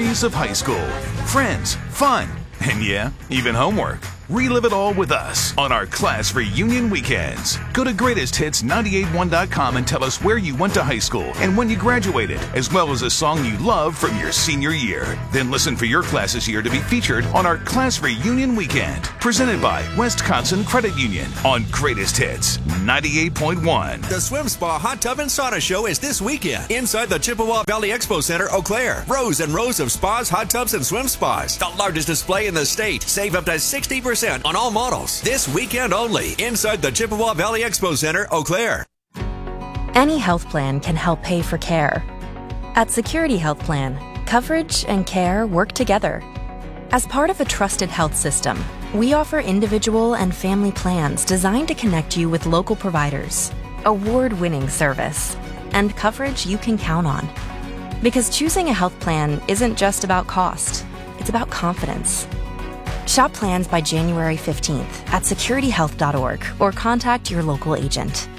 memories of high school, friends, fun, and yeah, even homework. Relive it all with us on our class reunion weekends. Go to greatesthits981.com and tell us where you went to high school and when you graduated, as well as a song you love from your senior year. Then listen for your class's year to be featured on our class reunion weekend. Presented by Wisconsin Credit Union on Greatest Hits 98.1. The Swim Spa Hot Tub and Sauna Show is this weekend inside the Chippewa Valley Expo Center, Eau Claire. Rows and rows of spas, hot tubs, and swim spas. The largest display in the state. Save up to 60% on all models. This weekend only inside the Chippewa Valley Expo Center, Eau Claire. Any health plan can help pay for care. At Security Health Plan, coverage and care work together. As part of a trusted health system, we offer individual and family plans designed to connect you with local providers, award-winning service, and coverage you can count on. Because choosing a health plan isn't just about cost, it's about confidence. Shop plans by January 15th at securityhealth.org or contact your local agent.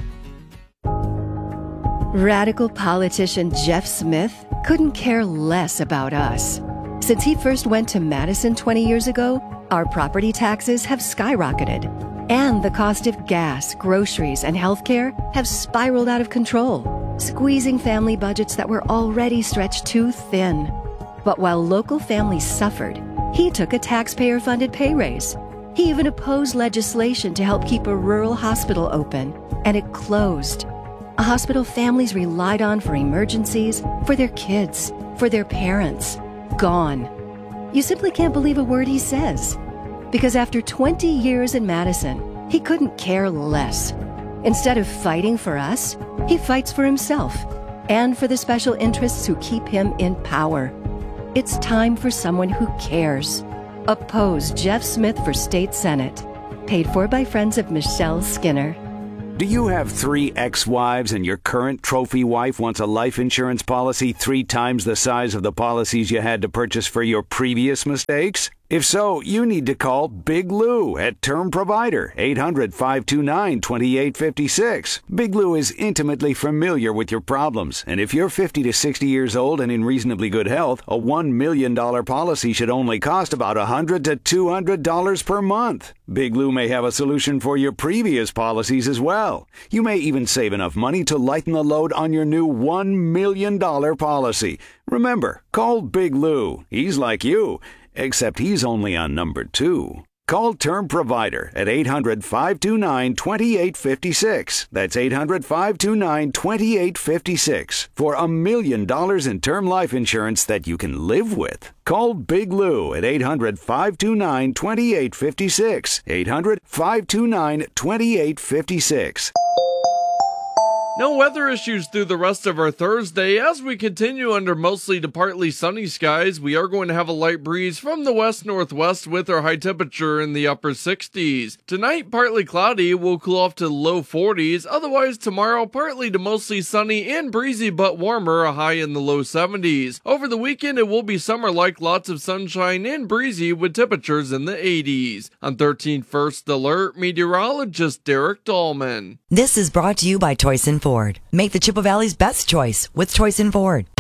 Radical politician Jeff Smith couldn't care less about us. Since he first went to Madison 20 years ago, our property taxes have skyrocketed, and the cost of gas, groceries, and healthcare have spiraled out of control, squeezing family budgets that were already stretched too thin. But while local families suffered, he took a taxpayer-funded pay raise. He even opposed legislation to help keep a rural hospital open, and it closed. A hospital families relied on for emergencies, for their kids, for their parents. Gone. You simply can't believe a word he says. Because after 20 years in Madison, he couldn't care less. Instead of fighting for us, he fights for himself and for the special interests who keep him in power. It's time for someone who cares. Oppose Jeff Smith for State Senate. Paid for by friends of Michelle Skinner. Do you have 3 ex-wives and your current trophy wife wants a life insurance policy 3 times the size of the policies you had to purchase for your previous mistakes? If so, you need to call Big Lou at Term Provider, 800-529-2856. Big Lou is intimately familiar with your problems, and if you're 50 to 60 years old and in reasonably good health, a $1 million policy should only cost about $100 to $200 per month. Big Lou may have a solution for your previous policies as well. You may even save enough money to lighten the load on your new $1 million policy. Remember, call Big Lou. He's like you, except he's only on number 2. Call Term Provider at 800-529-2856. That's 800-529-2856 for $1 million in term life insurance that you can live with. Call Big Lou at 800-529-2856. 800-529-2856. No weather issues through the rest of our Thursday. As we continue under mostly to partly sunny skies, we are going to have a light breeze from the west-northwest with our high temperature in the upper 60s. Tonight, partly cloudy, will cool off to the low 40s. Otherwise, tomorrow, partly to mostly sunny and breezy but warmer, a high in the low 70s. Over the weekend, it will be summer-like, lots of sunshine and breezy with temperatures in the 80s. On 13th First Alert, meteorologist Derek Dahlman. This is brought to you by Toyson Ford. Make the Chippewa Valley's best choice with Toyson Ford.